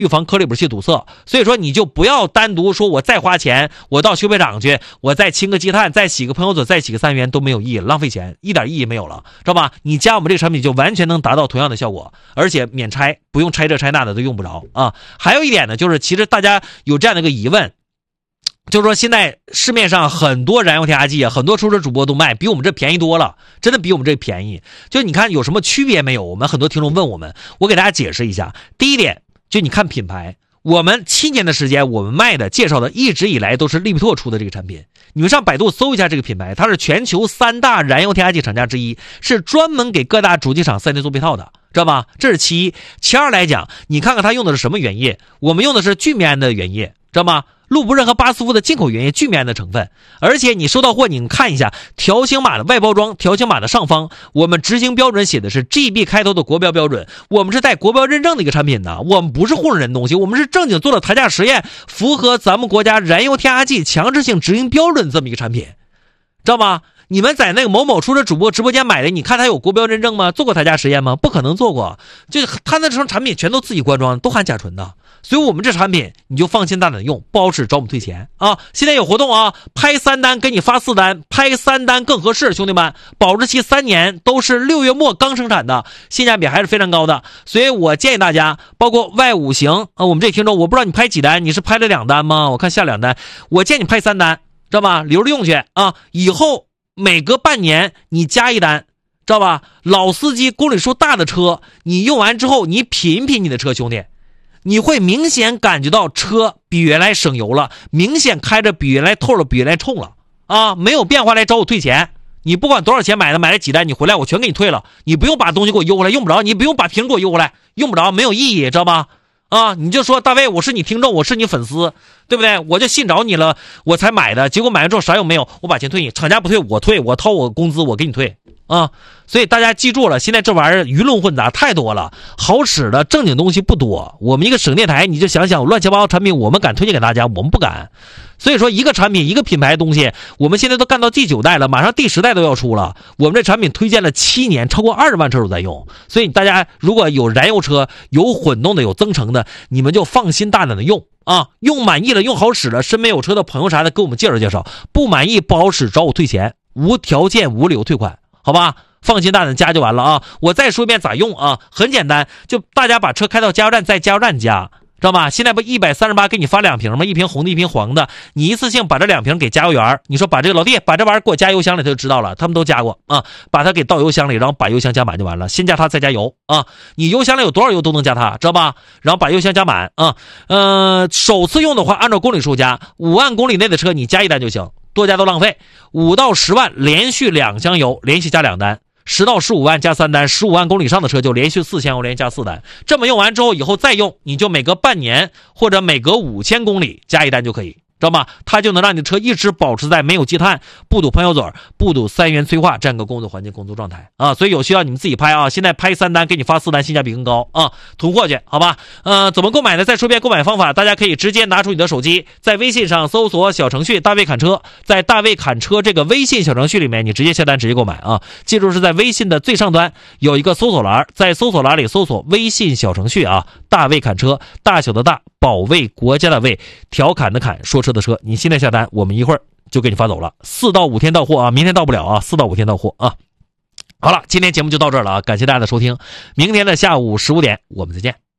预防颗粒补气堵塞。所以说你就不要单独说我再花钱，我到修配厂去，我再清个积碳，再洗个喷油嘴，再洗个三元都没有意义，浪费钱，一点意义没有了，知道吧？你加我们这个产品就完全能达到同样的效果，而且免拆，不用拆这拆那的都用不着啊。还有一点呢，就是其实大家有这样的一个疑问，就是说现在市面上很多燃油添加剂啊，很多出车主播都卖，比我们这便宜多了，真的比我们这便宜。就你看有什么区别没有？我们很多听众问我们，我给大家解释一下。第一点，就你看品牌，我们7年的时间，我们卖的介绍的一直以来都是利比拓出的这个产品。你们上百度搜一下这个品牌，它是全球3大燃油添加剂厂家之一，是专门给各大主机厂3年做配套的，知道吧？这是其一。其二来讲，你看看它用的是什么原液，我们用的是聚醚胺的原液，知道吗？路不任和巴斯夫的进口原液聚醚胺的成分。而且你收到货，你看一下条形码的外包装，条形码的上方，我们执行标准写的是 GB 开头的国标标准，我们是带国标认证的一个产品的，我们不是糊弄人东西，我们是正经做了台架实验，符合咱们国家燃油添加剂强制性执行标准这么一个产品，知道吗？你们在那个某某出车主播直播间买的，你看他有国标认证吗？做过台架实验吗？不可能做过，就他那种产品全都自己灌装，都含甲醇的。所以我们这产品你就放心大胆的用，不好使找我们退钱啊！现在有活动啊，拍3单给你发4单，拍3单更合适，兄弟们，保质期3年，都是6月末刚生产的，性价比还是非常高的。所以我建议大家，包括Y5型啊，我们这听众，我不知道你拍几单，你是拍了2单吗？我看下2单，我建议你拍3单，知道吧？留着用去啊，以后每隔半年你加1单，知道吧？老司机公里数大的车，你用完之后你品一品你的车，兄弟，你会明显感觉到车比原来省油了，明显开着比原来透了，比原来冲了啊！没有变化来找我退钱，你不管多少钱买的，买了几单，你回来我全给你退了，你不用把东西给我邮回来，用不着，你不用把瓶给我邮回来，用不着，没有意义，知道吧？啊，你就说大卫，我是你听众，我是你粉丝，对不对？我就信着你了，我才买的，结果买完之后啥用没有，我把钱退你，厂家不退我退，我掏我工资我给你退啊！所以大家记住了，现在这玩意儿鱼龙混杂太多了，好使的正经东西不多。我们一个省电台，你就想想乱七八糟产品，我们敢推荐给大家，我们不敢。所以说一个产品一个品牌的东西，我们现在都干到第9代了，马上第10代都要出了。我们这产品推荐了7年，超过20万车主在用。所以大家如果有燃油车、有混动的、有增程的，你们就放心大胆的用啊！用满意了，用好使了，身边有车的朋友啥的给我们介绍介绍，不满意不好使找我退钱，无条件无理由退款，好吧？放心大胆加就完了啊！我再说一遍咋用啊？很简单，就大家把车开到加油站，在加油站加，知道吧？现在不138给你发2瓶吗？一瓶红的，一瓶黄的，你一次性把这2瓶给加油员，你说把这个老弟把这玩意儿给我加油箱里，他就知道了，他们都加过啊，把它给倒油箱里，然后把油箱加满就完了，先加它再加油啊，你油箱里有多少油都能加它，知道吧？然后把油箱加满啊，首次用的话按照公里数加，5万公里内的车你加1单就行，多加都浪费。5到10万连续2箱油，连续加2单。10到15万加3单，15万公里以上的车就连续4箱油，连续加4单。这么用完之后，以后再用，你就每隔半年或者每隔5000公里加1单就可以，知道吗？它就能让你的车一直保持在没有积碳、不堵喷油嘴、不堵三元催化这样一个工作环境、工作状态啊。所以有需要你们自己拍啊，现在拍3单给你发4单，性价比更高啊，囤货去，好吧？怎么购买呢？再说遍购买方法，大家可以直接拿出你的手机，在微信上搜索小程序大卫侃车，在大卫侃车这个微信小程序里面，你直接下单直接购买啊。记住是在微信的最上端有一个搜索栏，在搜索栏里搜索微信小程序啊，大卫侃车，大小的大，保卫国家的卫，调侃的侃，说车的车，你现在下单，我们一会儿就给你发走了，4到5天到货啊，明天到不了啊，4到5天到货啊。好了，今天节目就到这儿了啊，感谢大家的收听，明天的下午15点我们再见。